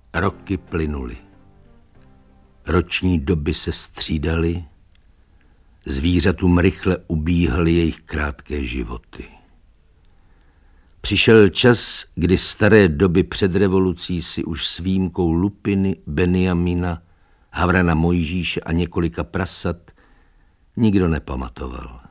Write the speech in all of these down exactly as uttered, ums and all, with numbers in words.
Roky plynuly. Roční doby se střídaly, zvířatům rychle ubíhaly jejich krátké životy. Přišel čas, kdy staré doby před revolucí si už s výjimkou Lupiny, Benjamina, Havrana Mojžíše a několika prasat nikdo nepamatoval.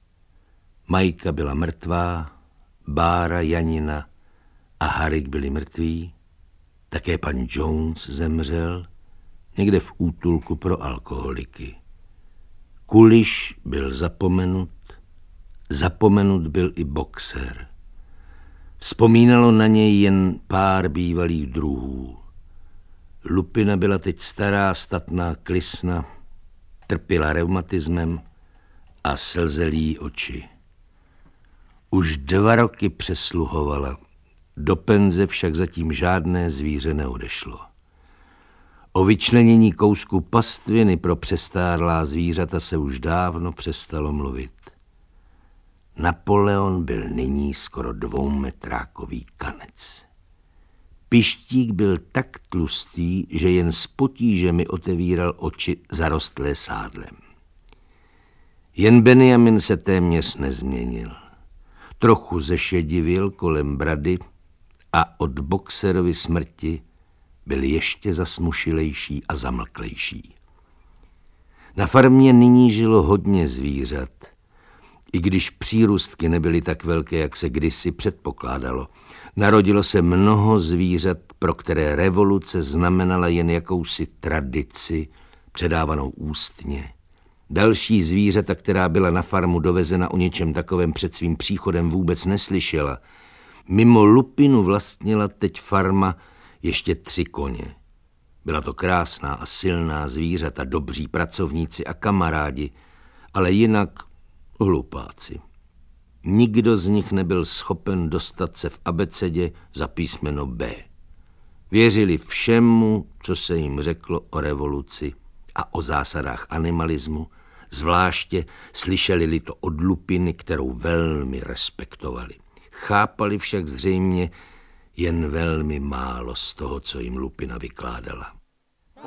Majka byla mrtvá, Bára, Janina a Harik byli mrtví, také pan Jones zemřel někde v útulku pro alkoholiky. Kuliš byl zapomenut, zapomenut byl i boxer. Vzpomínalo na něj jen pár bývalých druhů. Lupina byla teď stará, statná klisna, trpěla reumatismem a slzely jí oči. Už dva roky přesluhovala, do penze však zatím žádné zvíře neodešlo. O vyčlenění kousku pastviny pro přestárlá zvířata se už dávno přestalo mluvit. Napoleon byl nyní skoro dvoumetrákový kanec. Pištík byl tak tlustý, že jen s potížemi otevíral oči zarostlé sádlem. Jen Benjamin se téměř nezměnil. Trochu zešedivil kolem brady a od boxerovy smrti byl ještě zasmušilejší a zamlklejší. Na farmě nyní žilo hodně zvířat, i když přírůstky nebyly tak velké, jak se kdysi předpokládalo. Narodilo se mnoho zvířat, pro které revoluce znamenala jen jakousi tradici, předávanou ústně. Další zvířata, která byla na farmu dovezena, o něčem takovém před svým příchodem vůbec neslyšela. Mimo Lupinu vlastnila teď farma ještě tři koně. Byla to krásná a silná zvířata, dobří pracovníci a kamarádi, ale jinak hlupáci. Nikdo z nich nebyl schopen dostat se v abecedě za písmeno B. Věřili všemu, co se jim řeklo o revoluci a o zásadách animalismu, zvláště slyšeli-li to od Lupiny, kterou velmi respektovali. Chápali však zřejmě jen velmi málo z toho, co jim Lupina vykládala.